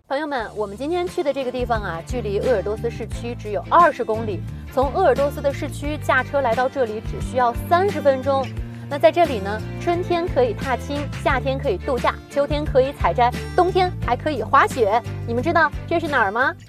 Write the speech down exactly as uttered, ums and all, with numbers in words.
朋友们，我们今天去的这个地方啊，距离鄂尔多斯市区只有二十公里。从鄂尔多斯的市区驾车来到这里只需要三十分钟。那在这里呢，春天可以踏青，夏天可以度假，秋天可以采摘，冬天还可以滑雪。你们知道这是哪儿吗？